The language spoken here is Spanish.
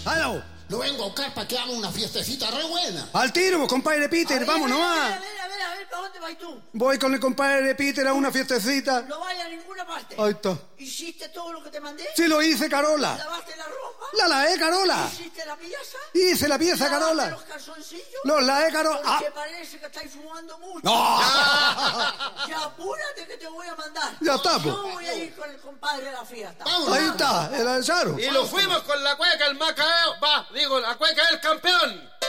¡Halo! Lo vengo a buscar para que haga una fiestecita re buena. ¡Al tiro, compadre Peter! ¡Vámonos! A ver, ¿para dónde vas tú? Voy con el compadre Peter a una fiestecita. No vayas a ninguna parte. Ahí está. ¿Hiciste todo lo que te mandé? Sí, lo hice, Carola. ¿Lavaste la ropa? La lavé, Carola. ¿Hiciste la pieza? Hice la pieza, ¿Lavaste Carola. los calzoncillos? Los lavé, Carola. Porque parece que estáis fumando mucho. ¡No! Ya apúrate que te voy a mandar. Ya está, pues. Yo voy a ir con el compadre a la fiesta. Vámonos. Ahí está, el Alzaro. Y lo fuimos con la cueca, el Macao. La cueca del campeón.